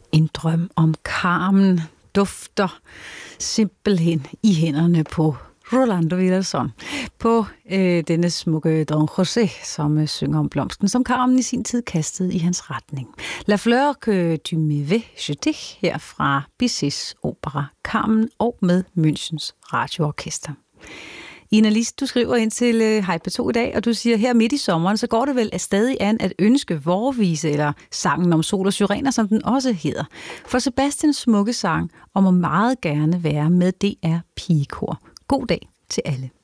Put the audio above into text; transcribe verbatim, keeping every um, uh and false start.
En drøm om Carmen dufter simpelthen i hænderne på Rolando Villazón, på øh, denne smukke Don José, som øh, synger om blomsten, som Carmen i sin tid kastede i hans retning. La fleur que tu me veux jeter, her fra Bizets opera Carmen og med Münchens Radioorkester. Ina Lis, du skriver ind til øh, Hej P to i dag, og du siger, her midt i sommeren, så går det vel stadig an at ønske Vårvise, eller sangen om sol og syrener, som den også hedder. For Sebastians smukke sang, og må meget gerne være med D R Pigekor. God dag til alle.